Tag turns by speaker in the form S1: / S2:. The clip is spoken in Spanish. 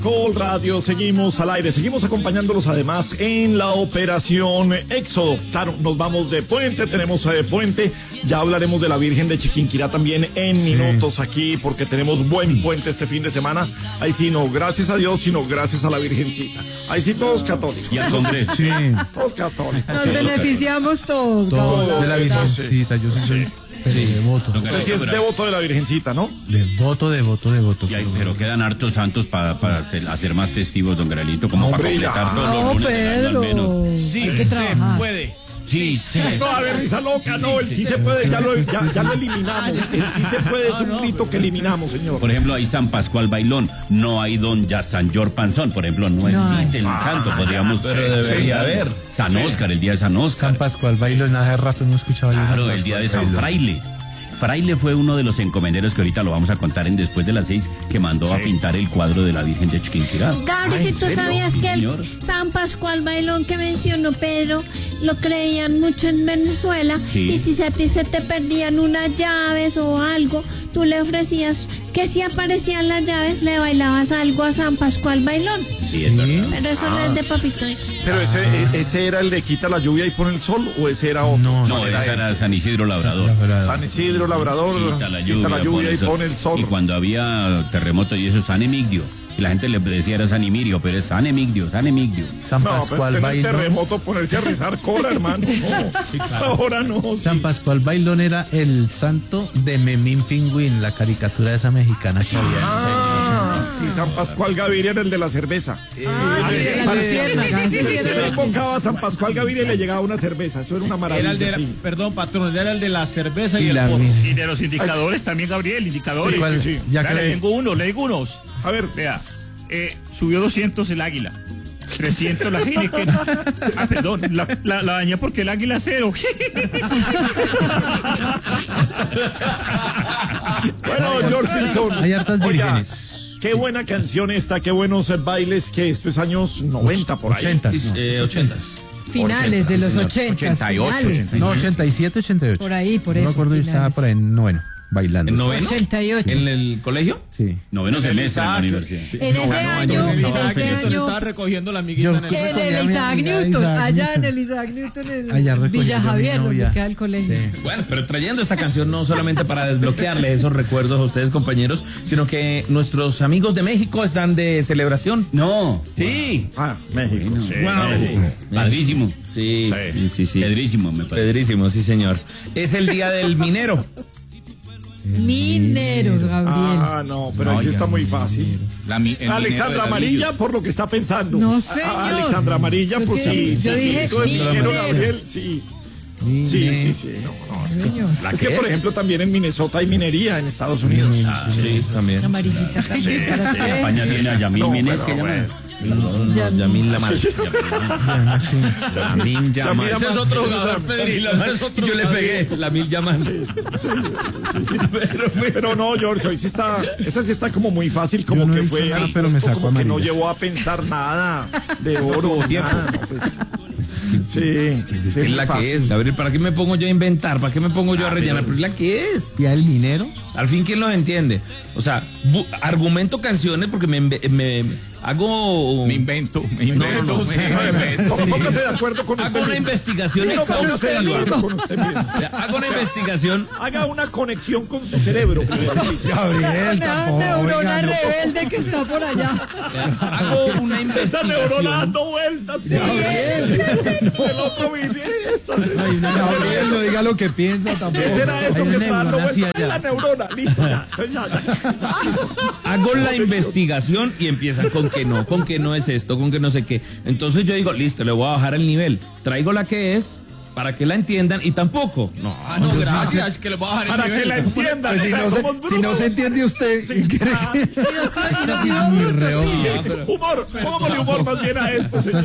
S1: Caracol Radio, seguimos al aire, seguimos acompañándolos además en la operación Éxodo. Claro, nos vamos de puente, tenemos puente, ya hablaremos de la Virgen de Chiquinquirá también en minutos aquí, porque tenemos buen puente este fin de semana. Ahí sí, no gracias a Dios, sino gracias a la Virgencita. Ahí sí, todos católicos.
S2: Y al Congreso.
S3: Sí.
S1: Todos católicos.
S4: Nos beneficiamos todos.
S3: Todos de la Virgencita, yo soy devoto.
S1: Usted sí es devoto de la Virgencita, ¿no?
S3: Devoto.
S2: Pero quedan hartos santos para hacer más festivos, don Gralito, como para completar todos los lunes del año al menos.
S1: Sí,
S4: Hay que trabajar.
S1: puede.
S2: Sí, sí.
S1: No, a ver, risa loca, no, el sí se puede, ya lo eliminamos. El sí se puede es un grito que eliminamos, señor.
S2: Por ejemplo, hay San Pascual Bailón, no hay don ya San Yor Panzón, por ejemplo, no existe el santo, podríamos...
S3: Pero debería haber.
S2: San Óscar, el día de San Óscar.
S3: San Pascual Bailón, hace rato no escuchaba yo.
S2: Claro, el día de San Fraile. Fraile fue uno de los encomenderos que ahorita lo vamos a contar en Después de las 6, que mandó a pintar el cuadro de la Virgen de Chiquinquirá.
S5: Gabri, si tú sabías que el San Pascual Bailón que mencionó Pedro lo creían mucho en Venezuela, y si a ti se te perdían unas llaves o algo, tú le ofrecías que si aparecían las llaves le bailabas algo a San Pascual Bailón.
S2: Sí, es verdad.
S5: Pero eso no es de papito.
S1: Pero ese era el de quita la lluvia y pone el sol, o ese era otro.
S2: No, ese era San Isidro Labrador.
S1: San Isidro Labrador,
S2: Quita la lluvia
S1: y pone el sol.
S2: Y cuando había terremoto y eso, San Emigdio. Y la gente le decía era San Emirio, pero es San Emigdio.
S3: San Pascual
S1: pero
S3: Bailón.
S1: terremoto ponerse a rezar cola, hermano. No, ahora no.
S3: San Pascual Bailón era el santo de Memín Pingüín, la caricatura esa mexicana que había.
S1: Sí, San Pascual Gaviria era el de la cerveza. Se invocaba a San Pascual Gaviria y le llegaba una cerveza. Eso era una maravilla.
S6: Era el de perdón, patrón, era el de la cerveza y el
S3: la
S6: porro.
S7: Y de los indicadores también, Gabriel, indicadores.
S1: Sí.
S3: Ya
S7: Dale,
S3: que
S7: le digo unos.
S1: A ver,
S7: Vea, subió 200 el águila. 300 la Heineken. Perdón, la dañé porque el águila cero.
S1: bueno, George Wilson.
S3: hay hartas
S1: Oiga,
S3: vírgenes.
S1: qué buena canción esta, qué buenos bailes, que esto es años 90 por ahí.
S3: 80.
S4: Finales de los 80.
S2: 88,
S3: No, 87, 88.
S4: Por ahí, por
S3: No
S4: eso.
S3: me acuerdo, yo estaba por ahí en noveno, bailando.
S2: ¿En noveno?
S4: 88.
S2: ¿En el colegio?
S3: Sí.
S2: Noveno semestre en la universidad.
S4: En ese año,
S6: Estaba recogiendo la amiguita en el...
S4: en el Isaac Newton, allá en el Isaac Newton,
S3: Allá
S4: en
S3: recogí
S4: Villa
S3: yo a mi
S4: Javier, donde
S3: novia.
S4: queda el colegio.
S3: Sí.
S8: Bueno, pero trayendo esta canción no solamente para desbloquearle esos recuerdos a ustedes, compañeros, sino que nuestros amigos de México están de celebración.
S2: No.
S8: Sí.
S1: México.
S2: Padrísimo.
S8: Sí.
S2: Pedrísimo, me parece.
S8: Pedrísimo, sí, señor. Es el día del minero.
S4: Mineros, Gabriel.
S1: No, pero ahí está muy fácil. Alexandra Amarilla, por lo que está pensando.
S4: No, señor.
S1: Alexandra Amarilla, pues sí.
S4: Yo dije
S1: Eso es minero,
S4: minero.
S1: Gabriel, sí. Sí. No, es que por ejemplo también en Minnesota hay minería en Estados Unidos.
S8: Sí, también.
S4: Amarillita también. ¿Para qué?
S2: España tiene a Yamil Mines, que llama.
S8: Yamil Lamar. Yamil Yamal.
S1: Ese es
S6: otro jugador, Pedrito.
S8: Y yo le pegué Lamil Yamal.
S1: Pero no, George, hoy sí está, esa sí está como muy fácil, como
S3: Yo no
S1: que
S3: he
S1: fue
S3: hecho nada,
S1: ahí,
S3: pero me sacó
S1: como que no
S3: amarilla.
S1: llevó a pensar nada de oro, nada, no, pues. Sí,
S8: Es que es la que es, Gabriel. ¿Para qué me pongo yo a inventar? ¿Para qué me pongo yo a rellenar? Pero es la que es.
S3: ¿Y el minero?
S8: Al fin, ¿quién los entiende? O sea, argumento canciones porque me hago...
S7: Me invento.
S1: Póngase de acuerdo con usted
S8: Hago una
S1: mismo.
S8: investigación
S1: Sí, no, póngase de
S8: exhaustiva.
S1: acuerdo con usted mismo.
S8: Hago una investigación.
S1: Haga una conexión con su cerebro.
S3: Gabriel,
S4: Una neurona rebelde que está por allá.
S8: Hago una
S1: Esa
S8: investigación.
S1: neurona dando vueltas. El otro
S3: Gabriel, no diga lo que piensa tampoco.
S1: ¿Qué será eso
S3: Hay
S1: que
S3: una
S1: está dando
S3: neurona así
S1: vueltas?
S3: allá.
S1: La neurona, listo, ya. Entonces ya.
S8: Hago la investigación y empiezan con que no es esto, con que no sé qué. Entonces yo digo, listo, le voy a bajar el nivel. Traigo la que es para que la entiendan y tampoco. No,
S6: No, gracias, que le voy a dejar el
S1: Para que
S6: nivel.
S1: la entiendan.
S3: Pues si no se entiende usted, ¿qué cree que?
S4: Y no
S3: Es muy reo.
S1: Humor, póngale humor más bien a esto, señor.